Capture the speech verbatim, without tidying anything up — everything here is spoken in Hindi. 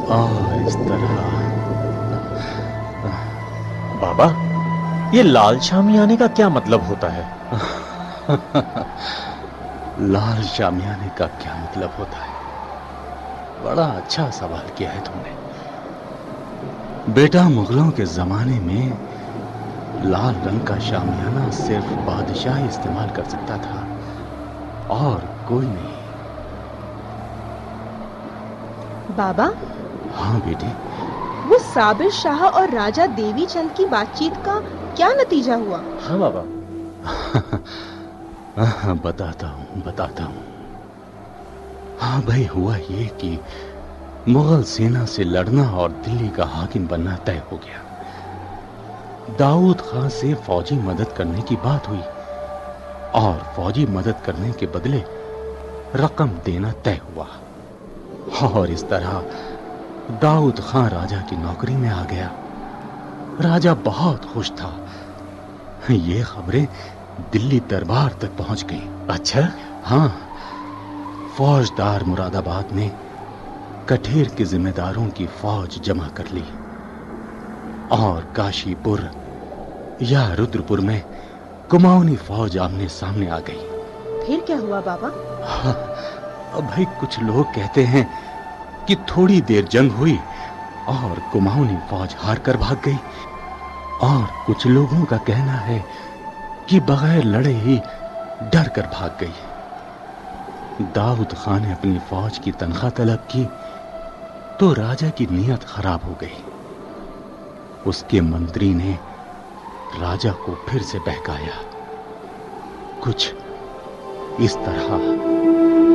और इस तरह। बाबा, ये लाल शामियाने का क्या मतलब होता है? लाल शामियाने का क्या मतलब होता है? बड़ा अच्छा सवाल किया है तुमने बेटा। मुगलों के जमाने में लाल रंग का शामियाना सिर्फ बादशाह ही इस्तेमाल कर सकता था और कोई नहीं। बाबा, हाँ बेटी। वो साबिर शाह और राजा देवी चंद की बातचीत का क्या नतीजा हुआ? हाँ बाबा। हाँ, बताता हूँ बताता हूँ। हाँ भाई, हुआ ये कि मुगल सेना से लड़ना और दिल्ली का हाकिम बनना तय हो गया। दाऊद खान से फौजी मदद करने की बात हुई और फौजी मदद करने के बदले रकम देना तय हुआ। और इस तरह दाऊद खान राजा की नौकरी में आ गया। राजा बहुत खुश था। ये खबरें दिल्ली दरबार तक पहुंच गई। अच्छा? हाँ, फौजदार मुरादाबाद ने कठेर के जिम्मेदारों की फौज जमा कर ली और काशीपुर या रुद्रपुर में कुमाऊनी फौज आमने सामने आ गई। फिर क्या हुआ बाबा? हाँ, अब भाई कुछ लोग कहते हैं कि थोड़ी देर जंग हुई और कुमाऊनी फौज हार कर भाग गई, और कुछ लोगों का कहना है कि बगैर लड़े ही डर कर भाग गई। दाऊद खान ने अपनी फौज की तनख्वाह तलब की तो राजा की नीयत खराब हो गई। उसके मंत्री ने राजा को फिर से बहकाया। कुछ इस तरह।